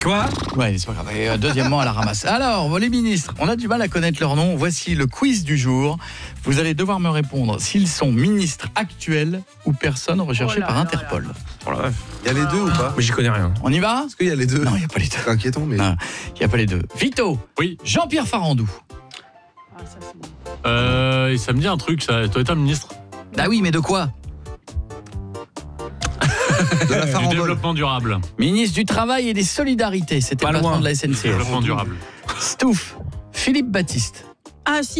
Quoi ? Ouais, c'est pas grave. Et, deuxièmement, à la ramasse. Alors, les ministres, on a du mal à connaître leur nom. Voici le quiz du jour. Vous allez devoir me répondre s'ils sont ministres actuels ou personnes recherchées par Interpol. Il y a les deux ou pas ? Mais j'y connais rien. On y va ? Est-ce qu'il y a les deux ? Non, il n'y a pas les deux. C'est inquiétant, mais. Non, il n'y a pas les deux. Vito. Oui. Jean-Pierre Farandou. Ah, ça, c'est... Ça me dit un truc, ça doit être un ministre. Bah oui, mais de quoi ? De la Du farandole. développement durable. Ministre du Travail et des Solidarités. C'était Pas le patron loin. de la SNCF. Développement durable. Stouff. Philippe Baptiste. Ah, si.